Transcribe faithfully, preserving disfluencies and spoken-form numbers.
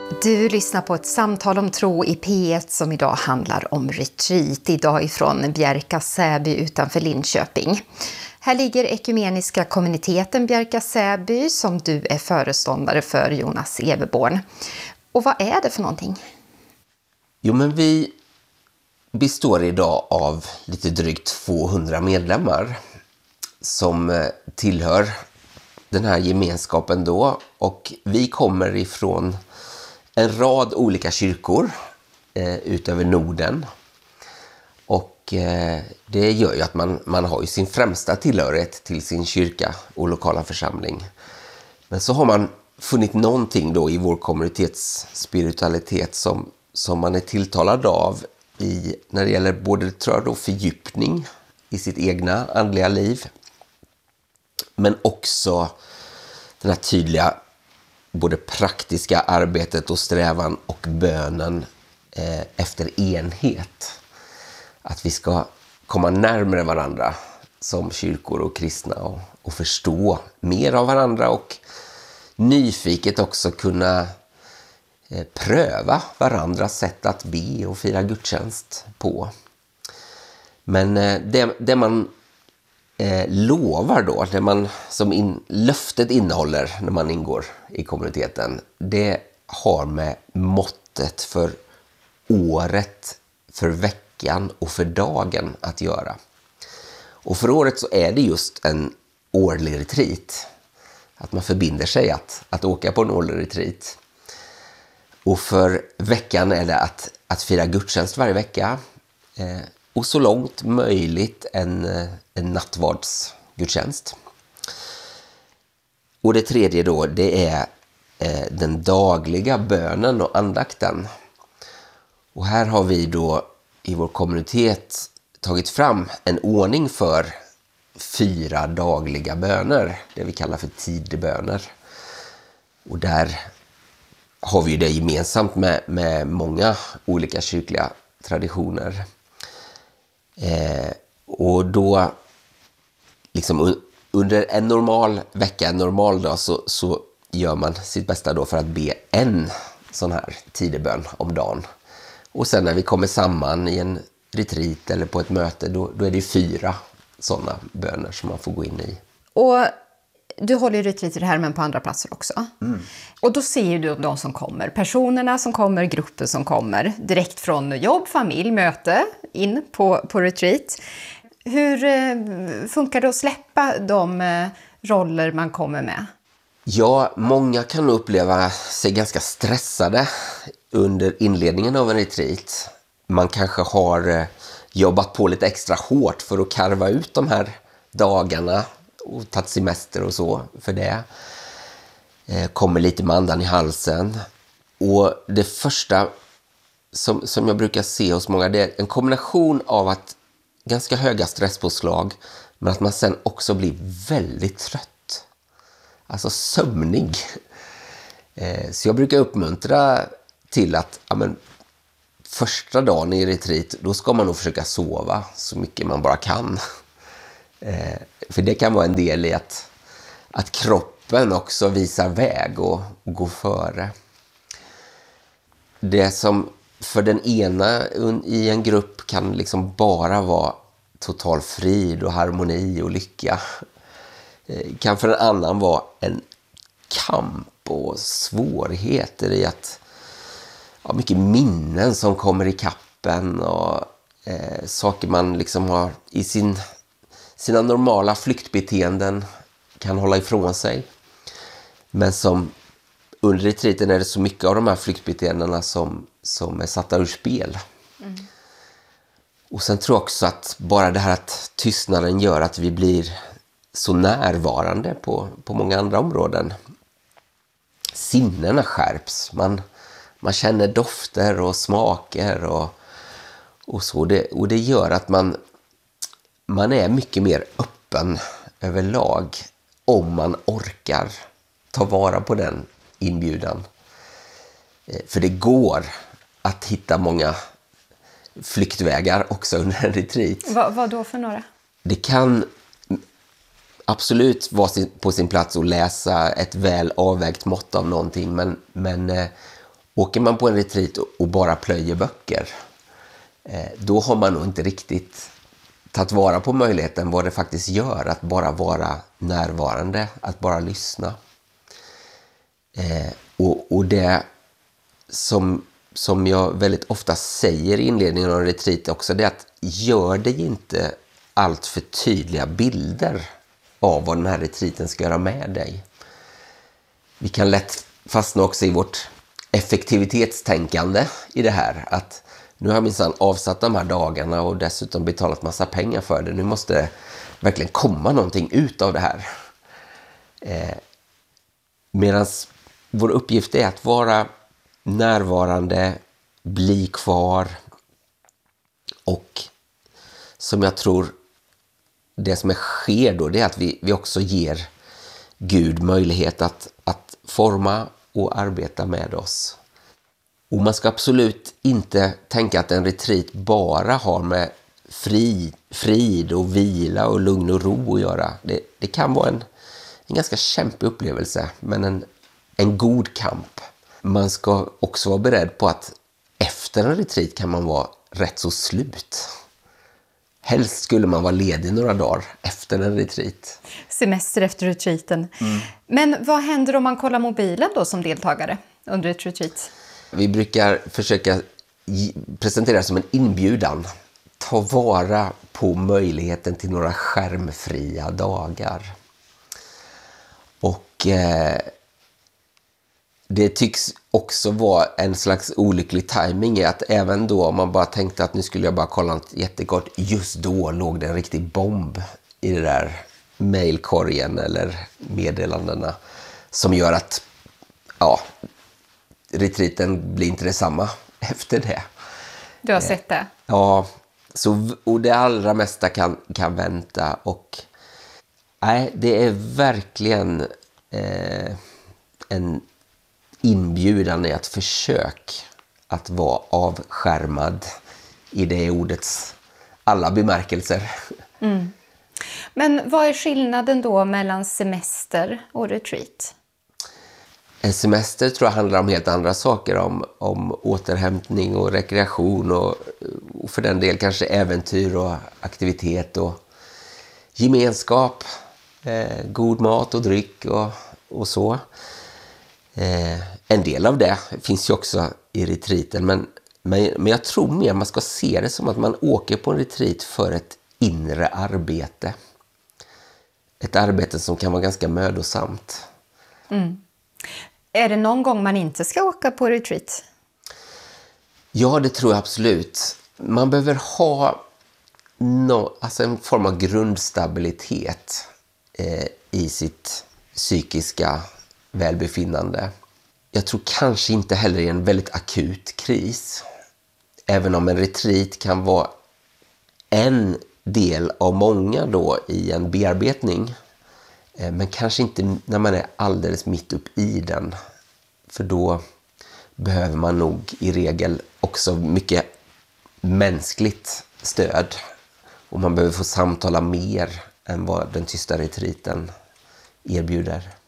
Du lyssnar på ett samtal om tro i P ett som idag handlar om retreat. Idag ifrån Bjärka Säby utanför Linköping. Här ligger ekumeniska kommuniteten Bjärka Säby som du är föreståndare för, Jonas Everborn. Och vad är det för någonting? Jo, men vi består idag av lite drygt tvåhundra medlemmar som tillhör den här gemenskapen då. Och vi kommer ifrån en rad olika kyrkor eh, utöver Norden. Och eh, det gör ju att man, man har ju sin främsta tillhörighet till sin kyrka och lokala församling. Men så har man funnit någonting då i vår kommunitets spiritualitet som, som man är tilltalad av i, när det gäller både, tror jag då, fördjupning i sitt egna andliga liv. Men också den här tydliga både praktiska arbetet och strävan och bönen eh, efter enhet. Att vi ska komma närmare varandra som kyrkor och kristna och, och förstå mer av varandra och nyfiket också kunna eh, pröva varandras sätt att be och fira gudstjänst på. Men eh, det, det man eh, lovar då, det man som in, löftet innehåller när man ingår i kommuniteten, det har med måttet för året, för veckan och för dagen att göra. Och för året så är det just en årlig retreat. Att man förbinder sig att, att åka på en årlig retreat. Och för veckan är det att, att fira gudstjänst varje vecka. Eh, och så långt möjligt en, en nattvardsgudstjänst. Och det tredje då, det är eh, den dagliga bönen och andakten. Och här har vi då i vår kommunitet tagit fram en ordning för fyra dagliga böner. Det vi kallar för tidböner. Och där har vi det gemensamt med, med många olika kyrkliga traditioner. Eh, och då liksom under en normal vecka, en normal dag så, så gör man sitt bästa då för att be en sån här tidbön om dagen. Och sen när vi kommer samman i en retreat eller på ett möte, då, då är det fyra sådana böner som man får gå in i. Och du håller retreater här men på andra platser också. Mm. Och då ser du de som kommer, personerna som kommer, gruppen som kommer, direkt från jobb, familj, möte, in på, på retreat. Hur eh, funkar det att släppa de eh, roller man kommer med? Ja, många kan uppleva sig ganska stressade under inledningen av en retreat. Man kanske har eh, jobbat på lite extra hårt för att karva ut de här dagarna och tagit semester och så för det. Eh, kommer lite med andan i halsen. Och det första som, som jag brukar se hos många, det är en kombination av att ganska höga stresspåslag, men att man sen också blir väldigt trött. Alltså sömnig. Eh, så jag brukar uppmuntra till att ja, men, första dagen i retreat, då ska man nog försöka sova så mycket man bara kan. Eh, för det kan vara en del i att, att kroppen också visar väg och, och går före. Det som för den ena i en grupp kan liksom bara vara total frid och harmoni och lycka, eh, kan för en annan vara en kamp och svårigheter i att ja, mycket minnen som kommer i kappen och eh, saker man liksom har i sin, sina normala flyktbeteenden kan hålla ifrån sig. Men som under retreaten är det så mycket av de här flyktbeteendena som, som är satta ur spel. Mm. Och sen tror jag också att bara det här att tystnaden gör att vi blir så närvarande på, på många andra områden. Sinnena skärps. Man, man känner dofter och smaker och, och så. Det, och det gör att man, man är mycket mer öppen överlag om man orkar ta vara på den inbjudan. För det går att hitta många flyktvägar också under en retreat. Vad, vad då för några? Det kan absolut vara på sin plats att läsa ett väl avvägt mått av någonting, men, men Åker man på en retreat och bara plöjer böcker, då har man nog inte riktigt tagit vara på möjligheten vad det faktiskt gör att bara vara närvarande, att bara lyssna. Och, och det som, som jag väldigt ofta säger i inledningen av en retreat också, det är att gör dig inte allt för tydliga bilder av vad den här retreaten ska göra med dig. Vi kan lätt fastna också i vårt effektivitetstänkande i det här. Att nu har jag minsann avsatt de här dagarna och dessutom betalat massa pengar för det. Nu måste det verkligen komma någonting ut av det här. Eh, Medan vår uppgift är att vara närvarande, bli kvar och som jag tror det som sker då, det är att vi, vi också ger Gud möjlighet att, att forma och arbeta med oss. Och man ska absolut inte tänka att en retreat bara har med fri, frid och vila och lugn och ro att göra. Det, det kan vara en, en ganska kämpig upplevelse, men en, en god kamp. Man ska också vara beredd på att efter en retreat kan man vara rätt så slut. Helst skulle man vara ledig några dagar efter en retreat. Semester efter retreaten. Mm. Men vad händer om man kollar mobilen då som deltagare under ett retreat? Vi brukar försöka presentera som en inbjudan. Ta vara på möjligheten till några skärmfria dagar. Och eh, det tycks också vara en slags olycklig timing i att även då om man bara tänkte att nu skulle jag bara kolla något jättekort, just då låg det en riktig bomb i det där mailkorgen eller meddelandena som gör att ja, retreaten blir inte detsamma efter det. Du har sett det? Ja, så, och det allra mesta kan, kan vänta och nej, det är verkligen eh, en inbjudan i att försök att vara avskärmad i det ordets alla bemärkelser. Mm. Men vad är skillnaden då mellan semester och retreat? En semester tror jag handlar om helt andra saker, om, om återhämtning och rekreation och, och för den del kanske äventyr och aktivitet och gemenskap, eh, god mat och dryck och, och så. Eh, en del av det finns ju också i retreaten, men, men, men jag tror mer man ska se det som att man åker på en retreat för ett inre arbete. Ett arbete som kan vara ganska mödosamt. Mm. Är det någon gång man inte ska åka på retreat? Ja, det tror jag absolut. Man behöver ha no, alltså en form av grundstabilitet eh, i sitt psykiska välbefinnande. Jag tror kanske inte heller i en väldigt akut kris. Även om en retreat kan vara en del av många då i en bearbetning. Men kanske inte när man är alldeles mitt upp i den. För då behöver man nog i regel också mycket mänskligt stöd. Och man behöver få samtala mer än vad den tysta retreaten erbjuder.